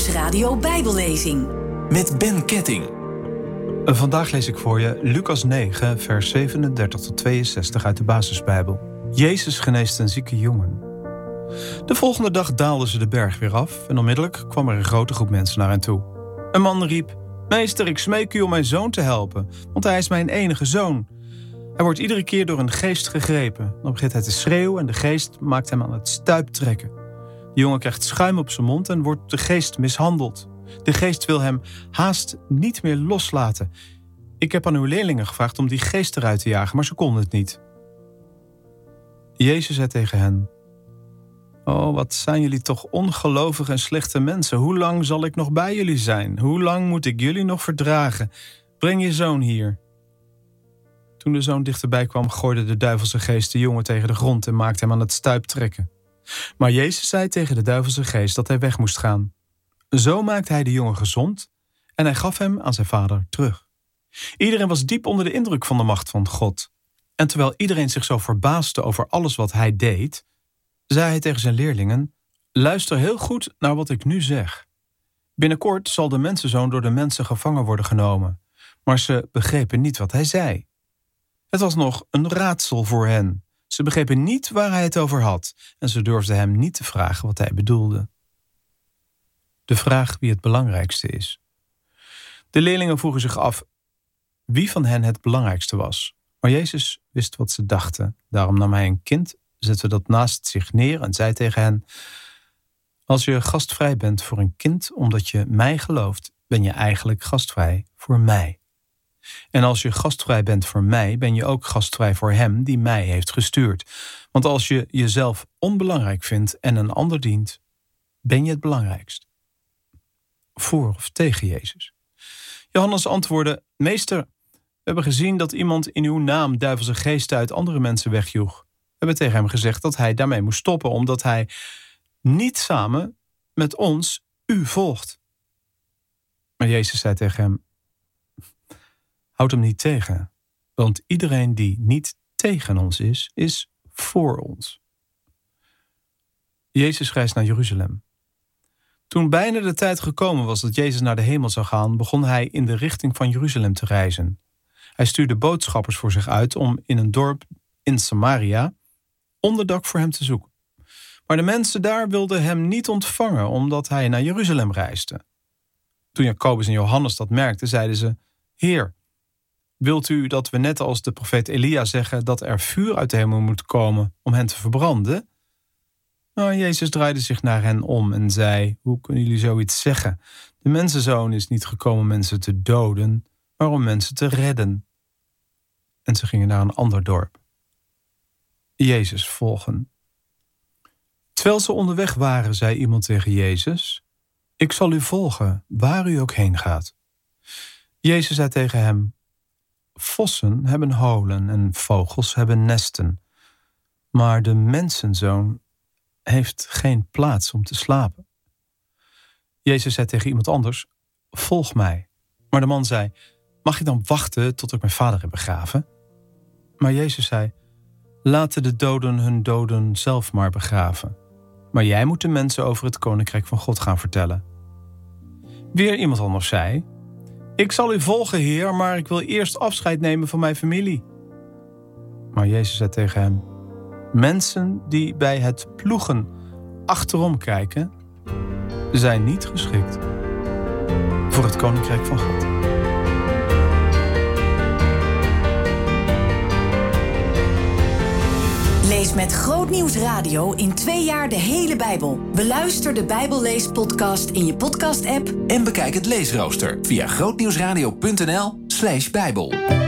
Nieuwsradio Bijbellezing. Met Ben Ketting. Vandaag lees ik voor je Lucas 9, vers 37 tot 62 uit de Basisbijbel. Jezus geneest een zieke jongen. De volgende dag daalden ze de berg weer af en onmiddellijk kwam er een grote groep mensen naar hen toe. Een man riep: "Meester, ik smeek u om mijn zoon te helpen, want hij is mijn enige zoon. Hij wordt iedere keer door een geest gegrepen. Dan begint hij te schreeuwen en de geest maakt hem aan het stuip trekken. De jongen krijgt schuim op zijn mond en wordt de geest mishandeld. De geest wil hem haast niet meer loslaten. Ik heb aan uw leerlingen gevraagd om die geest eruit te jagen, maar ze konden het niet." Jezus zei tegen hen: "O, wat zijn jullie toch ongelovige en slechte mensen. Hoe lang zal ik nog bij jullie zijn? Hoe lang moet ik jullie nog verdragen? Breng je zoon hier." Toen de zoon dichterbij kwam, gooide de duivelse geest de jongen tegen de grond en maakte hem aan het stuip trekken. Maar Jezus zei tegen de duivelse geest dat hij weg moest gaan. Zo maakte hij de jongen gezond en hij gaf hem aan zijn vader terug. Iedereen was diep onder de indruk van de macht van God. En terwijl iedereen zich zo verbaasde over alles wat hij deed, zei hij tegen zijn leerlingen: "Luister heel goed naar wat ik nu zeg. Binnenkort zal de mensenzoon door de mensen gevangen worden genomen." Maar ze begrepen niet wat hij zei. Het was nog een raadsel voor hen. Ze begrepen niet waar hij het over had en ze durfden hem niet te vragen wat hij bedoelde. De vraag wie het belangrijkste is. De leerlingen vroegen zich af wie van hen het belangrijkste was. Maar Jezus wist wat ze dachten. Daarom nam hij een kind, zette dat naast zich neer en zei tegen hen: "Als je gastvrij bent voor een kind omdat je mij gelooft, ben je eigenlijk gastvrij voor mij. En als je gastvrij bent voor mij, ben je ook gastvrij voor hem die mij heeft gestuurd. Want als je jezelf onbelangrijk vindt en een ander dient, ben je het belangrijkst." Voor of tegen Jezus? Johannes antwoordde: "Meester, we hebben gezien dat iemand in uw naam duivelse geesten uit andere mensen wegjoeg. We hebben tegen hem gezegd dat hij daarmee moest stoppen, omdat hij niet samen met ons u volgt." Maar Jezus zei tegen hem: "Houd hem niet tegen, want iedereen die niet tegen ons is voor ons." Jezus reist naar Jeruzalem. Toen bijna de tijd gekomen was dat Jezus naar de hemel zou gaan, begon hij in de richting van Jeruzalem te reizen. Hij stuurde boodschappers voor zich uit om in een dorp in Samaria onderdak voor hem te zoeken. Maar de mensen daar wilden hem niet ontvangen, omdat hij naar Jeruzalem reisde. Toen Jacobus en Johannes dat merkten, zeiden ze: "Heer, wilt u dat we net als de profeet Elia zeggen dat er vuur uit de hemel moet komen om hen te verbranden?" Maar Jezus draaide zich naar hen om en zei: "Hoe kunnen jullie zoiets zeggen? De mensenzoon is niet gekomen om mensen te doden, maar om mensen te redden." En ze gingen naar een ander dorp. Jezus volgen. Terwijl ze onderweg waren, zei iemand tegen Jezus: "Ik zal u volgen, waar u ook heen gaat." Jezus zei tegen hem: "Vossen hebben holen en vogels hebben nesten, maar de mensenzoon heeft geen plaats om te slapen." Jezus zei tegen iemand anders: "Volg mij." Maar de man zei: "Mag ik dan wachten tot ik mijn vader heb begraven?" Maar Jezus zei: "Laten de doden hun doden zelf maar begraven. Maar jij moet de mensen over het koninkrijk van God gaan vertellen." Weer iemand anders zei: "Ik zal u volgen, Heer, maar ik wil eerst afscheid nemen van mijn familie." Maar Jezus zei tegen hem: "Mensen die bij het ploegen achterom kijken, zijn niet geschikt voor het koninkrijk van God." Lees met Groot Nieuws Radio in 2 jaar de hele Bijbel. Beluister de Bijbelleespodcast in je podcast-app En bekijk het leesrooster via grootnieuwsradio.nl/Bijbel.